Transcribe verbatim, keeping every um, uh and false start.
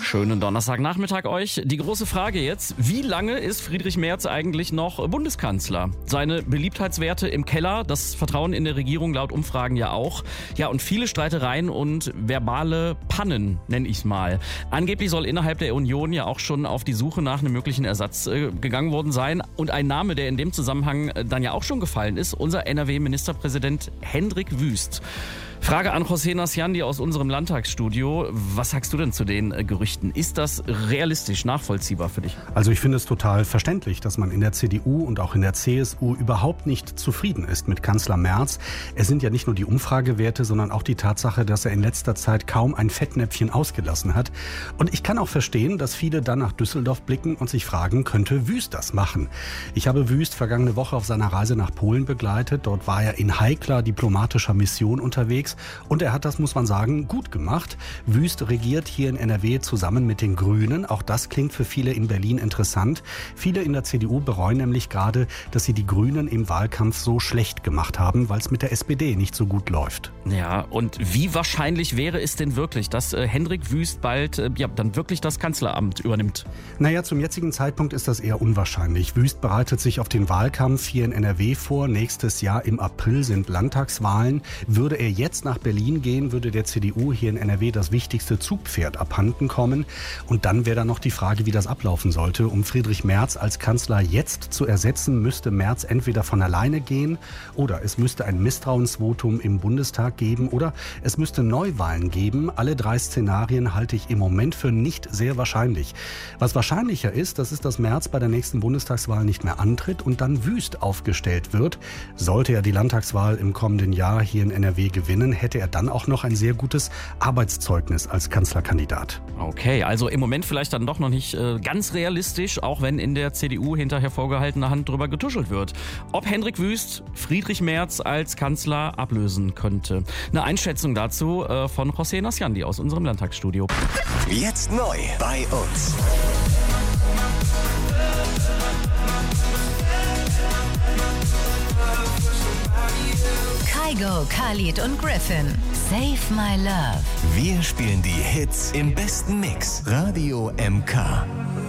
Schönen Donnerstagnachmittag euch. Die große Frage jetzt, wie lange ist Friedrich Merz eigentlich noch Bundeskanzler? Seine Beliebtheitswerte im Keller, das Vertrauen in der Regierung laut Umfragen ja auch. Ja, und viele Streitereien und verbale Pannen, nenne ich es mal. Angeblich soll innerhalb der Union ja auch schon auf die Suche nach einem möglichen Ersatz äh, gegangen worden sein. Und ein Name, der in dem Zusammenhang äh, dann ja auch schon gefallen ist, unser N R W-Ministerpräsident Hendrik Wüst. Frage an José Nasciandi aus unserem Landtagsstudio. Was sagst du denn zu den äh, Gerüchten? Ist das realistisch nachvollziehbar für dich? Also ich finde es total verständlich, dass man in der C D U und auch in der C S U überhaupt nicht zufrieden ist mit Kanzler Merz. Es sind ja nicht nur die Umfragewerte, sondern auch die Tatsache, dass er in letzter Zeit kaum ein Fettnäpfchen ausgelassen hat. Und ich kann auch verstehen, dass viele dann nach Düsseldorf blicken und sich fragen, könnte Wüst das machen? Ich habe Wüst vergangene Woche auf seiner Reise nach Polen begleitet. Dort war er in heikler diplomatischer Mission unterwegs. Und er hat das, muss man sagen, gut gemacht. Wüst regiert hier in N R W zusammen mit den Grünen. Auch das klingt für viele in Berlin interessant. Viele in der C D U bereuen nämlich gerade, dass sie die Grünen im Wahlkampf so schlecht gemacht haben, weil es mit der S P D nicht so gut läuft. Ja, und wie wahrscheinlich wäre es denn wirklich, dass äh, Hendrik Wüst bald äh, ja, dann wirklich das Kanzleramt übernimmt? Naja, zum jetzigen Zeitpunkt ist das eher unwahrscheinlich. Wüst bereitet sich auf den Wahlkampf hier in N R W vor. Nächstes Jahr im April sind Landtagswahlen. Würde er jetzt nach Berlin gehen, würde der C D U hier in N R W das wichtigste Zugpferd abhanden kommen. Und dann wäre dann noch die Frage, wie das ablaufen sollte. Um Friedrich Merz als Kanzler jetzt zu ersetzen, müsste Merz entweder von alleine gehen oder es müsste ein Misstrauensvotum im Bundestag geben oder es müsste Neuwahlen geben. Alle drei Szenarien halte ich im Moment für nicht sehr wahrscheinlich. Was wahrscheinlicher ist, das ist, dass Merz bei der nächsten Bundestagswahl nicht mehr antritt und dann Wüst aufgestellt wird. Sollte er die Landtagswahl im kommenden Jahr hier in N R W gewinnen, hätte er dann auch noch ein sehr gutes Arbeitszeugnis als Kanzlerkandidat. Okay, also im Moment vielleicht dann doch noch nicht äh, ganz realistisch, auch wenn in der C D U hinter hervorgehaltener Hand drüber getuschelt wird. Ob Hendrik Wüst Friedrich Merz als Kanzler ablösen könnte. Eine Einschätzung dazu äh, von José Nasciandi aus unserem Landtagsstudio. Jetzt neu bei uns. Kygo, Khalid und Griffin. Save My Love. Wir spielen die Hits im besten Mix. Radio M K.